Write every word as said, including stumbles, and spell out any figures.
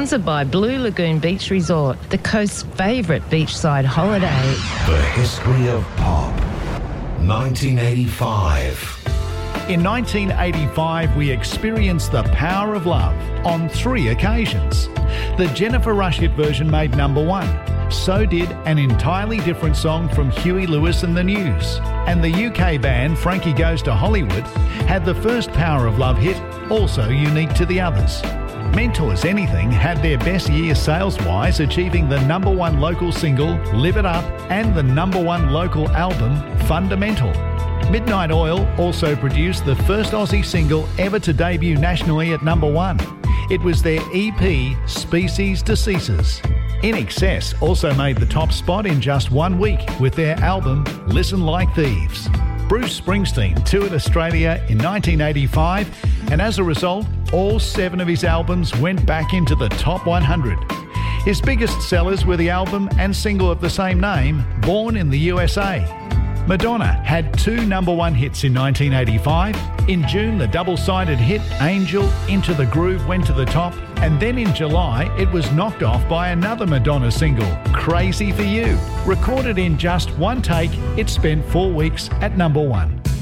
Sponsored by Blue Lagoon Beach Resort, the coast's favourite beachside holiday. The history of pop. nineteen eighty-five. In nineteen eighty-five, we experienced the power of love on three occasions. The Jennifer Rush hit version made number one. So did an entirely different song from Huey Lewis and the News. And the U K band Frankie Goes to Hollywood had the first Power of Love hit, also unique to the others. Mentors Anything had their best year sales-wise, achieving the number one local single, Live It Up, and the number one local album, Fundamental. Midnight Oil also produced the first Aussie single ever to debut nationally at number one. It was their E P, Species Diseases. In Excess also made the top spot in just one week with their album, Listen Like Thieves. Bruce Springsteen toured Australia in nineteen eighty-five, and as a result, all seven of his albums went back into the top one hundred. His biggest sellers were the album and single of the same name, Born in the U S A. Madonna had two number one hits in nineteen eighty-five. In June, the double-sided hit Angel, Into the Groove went to the top, and then in July, it was knocked off by another Madonna single, Crazy for You. Recorded in just one take, it spent four weeks at number one.